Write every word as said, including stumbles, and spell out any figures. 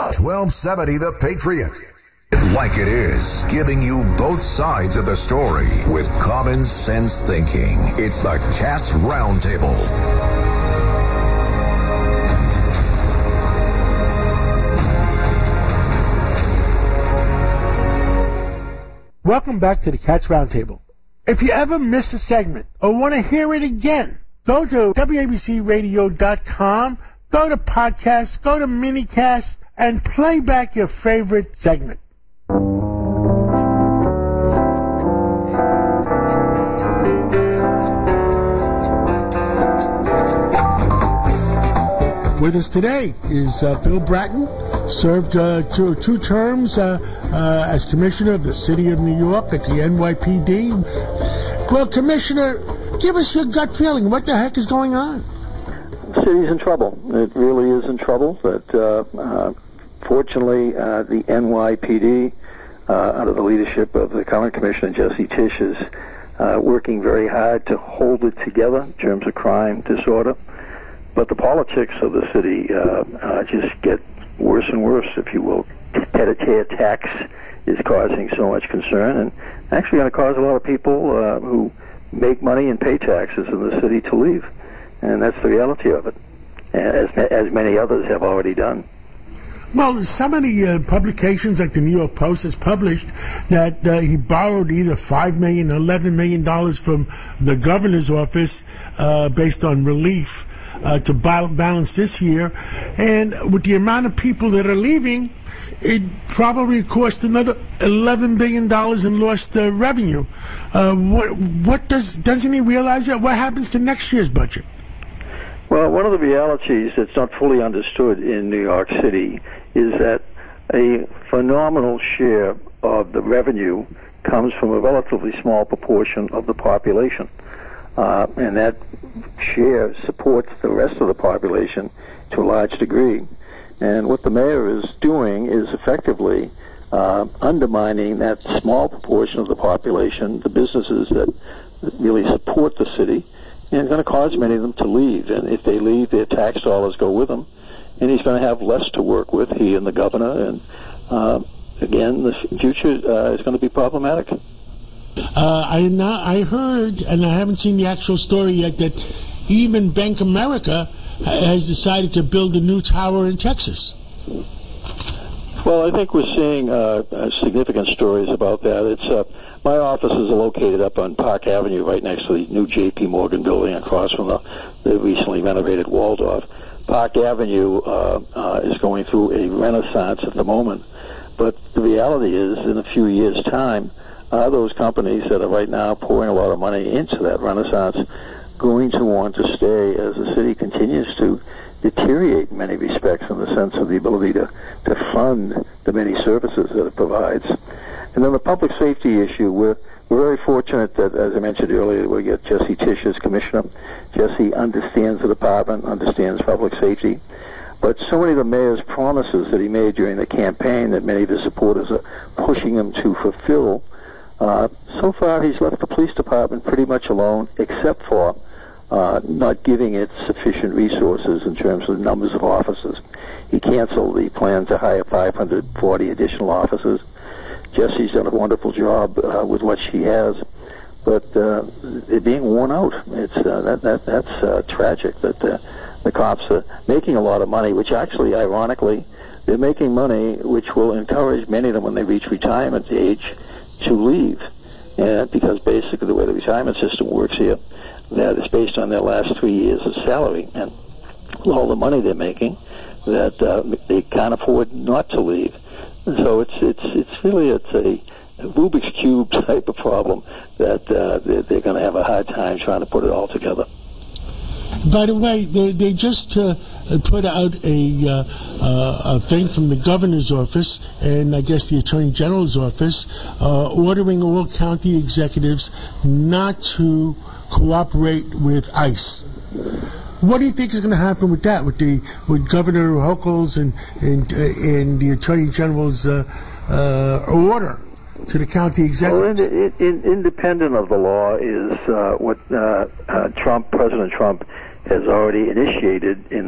twelve seventy The Patriot. Like it is, giving you both sides of the story with common sense thinking. It's the Cats Roundtable. Welcome back to the Cats Roundtable. If you ever miss a segment or want to hear it again, go to W A B C radio dot com, go to podcasts, go to minicast, and play back your favorite segment. With us today is uh, Bill Bratton, served uh, two, two terms uh, uh, as Commissioner of the City of New York at the N Y P D. Well, Commissioner, give us your gut feeling. What the heck is going on? The city's in trouble. It really is in trouble. But uh, uh, fortunately, uh, the N Y P D, uh, under the leadership of the current Commissioner, Jesse Tisch, is uh, working very hard to hold it together in terms of crime, disorder. But the politics of the city uh, uh, just get worse and worse, if you will. Tete-a-tete tax is causing so much concern, and actually going to cause a lot of people uh, who make money and pay taxes in the city to leave. And that's the reality of it, as, as many others have already done. Well, some of the uh, publications, like the New York Post, has published that uh, he borrowed either five million dollars or eleven million dollars from the governor's office uh, based on relief uh, to balance this year. And with the amount of people that are leaving, it probably cost another eleven billion dollars in lost uh, revenue. Uh, what, what does, doesn't he realize that? What happens to next year's budget? Well, one of the realities that's not fully understood in New York City is that a phenomenal share of the revenue comes from a relatively small proportion of the population. Uh, and that share supports the rest of the population to a large degree. And what the mayor is doing is effectively uh, undermining that small proportion of the population, the businesses that really support the city, and it's going to cause many of them to leave. And if they leave, their tax dollars go with them. And he's going to have less to work with, he and the governor. And uh, again, the future uh, is going to be problematic. Uh, I not, I heard, and I haven't seen the actual story yet, that even Bank America has decided to build a new tower in Texas. Well, I think we're seeing uh, uh, significant stories about that. It's uh, my office is located up on Park Avenue, right next to the new J P Morgan building, across from the, the recently renovated Waldorf. Park Avenue uh, uh, is going through a renaissance at the moment, but the reality is, in a few years' time, are those companies that are right now pouring a lot of money into that renaissance going to want to stay as the city continues to deteriorate in many respects in the sense of the ability to, to fund the many services that it provides. And then the public safety issue, we're, we're very fortunate that, as I mentioned earlier, we get Jesse Tisch as commissioner. Jesse understands the department, understands public safety. But so many of the mayor's promises that he made during the campaign that many of his supporters are pushing him to fulfill, uh, so far he's left the police department pretty much alone, except for Uh, not giving it sufficient resources in terms of numbers of officers. He canceled the plan to hire five hundred forty additional officers. Jesse's done a wonderful job uh, with what she has, but uh, they're being worn out. It's uh, that, that that's uh, tragic that uh, the cops are making a lot of money, which actually, ironically, they're making money which will encourage many of them when they reach retirement age to leave, uh, because basically the way the retirement system works here, that is based on their last three years of salary, and all the money they're making, that uh, they can't afford not to leave. And so it's it's it's really it's a Rubik's Cube type of problem that uh, they're, they're going to have a hard time trying to put it all together. By the way, they, they just uh, put out a, uh, uh, a thing from the governor's office and I guess the attorney general's office uh, ordering all county executives not to cooperate with ICE. What do you think is going to happen with that, with the with Governor Hochul's and and, uh, and the attorney general's uh, uh, order to the county executives? Well, in, in, independent of the law is uh, what uh, uh, Trump, President Trump, has already initiated in